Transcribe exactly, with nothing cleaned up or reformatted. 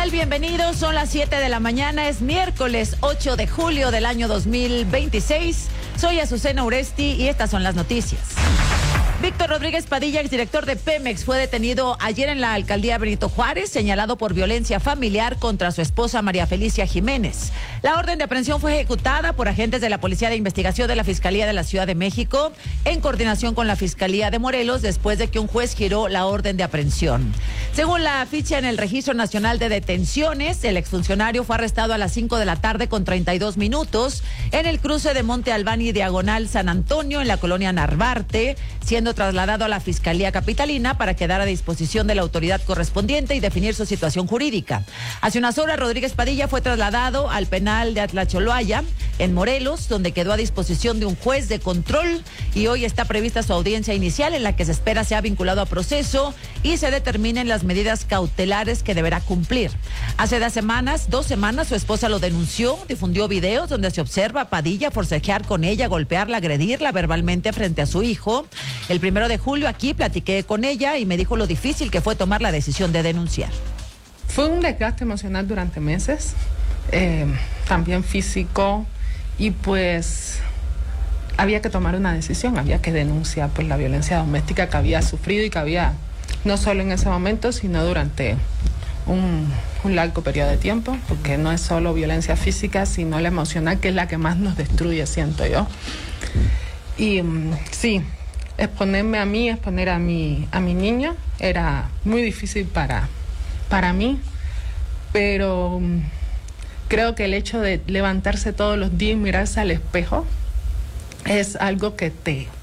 tal? Bienvenidos, son las siete de la mañana, es miércoles ocho de julio del año dos mil veintiséis. Soy Azucena Uresti y estas son las noticias. Víctor Rodríguez Padilla, exdirector de Pemex, fue detenido ayer en la alcaldía Benito Juárez, señalado por violencia familiar contra su esposa María Felicia Jiménez. La orden de aprehensión fue ejecutada por agentes de la Policía de Investigación de la Fiscalía de la Ciudad de México, en coordinación con la Fiscalía de Morelos, después de que un juez giró la orden de aprehensión. Según la ficha en el Registro Nacional de Detenciones, el exfuncionario fue arrestado a las cinco de la tarde con treinta y dos minutos en el cruce de Monte Albán y Diagonal San Antonio, en la colonia Narvarte, siendo trasladado a la Fiscalía Capitalina para quedar a disposición de la autoridad correspondiente y definir su situación jurídica. Hace unas horas, Rodríguez Padilla fue trasladado al penal de Atlacholoaya, en Morelos, donde quedó a disposición de un juez de control, y hoy está prevista su audiencia inicial, en la que se espera sea vinculado a proceso y se determinen las medidas cautelares que deberá cumplir. Hace dos semanas, dos semanas, su esposa lo denunció, difundió videos donde se observa a Padilla forcejear con ella, golpearla, agredirla verbalmente frente a su hijo. El primero de julio aquí platiqué con ella y me dijo lo difícil que fue tomar la decisión de denunciar. Fue un desgaste emocional durante meses, eh, también físico, y pues había que tomar una decisión, había que denunciar pues la violencia doméstica que había sufrido y que había, no solo en ese momento, sino durante un, un largo periodo de tiempo, porque no es solo violencia física, sino la emocional, que es la que más nos destruye, siento yo. Y um, sí, exponerme a mí, exponer a mi, a mi niño, era muy difícil para, para mí, pero um, creo que el hecho de levantarse todos los días y mirarse al espejo es algo que te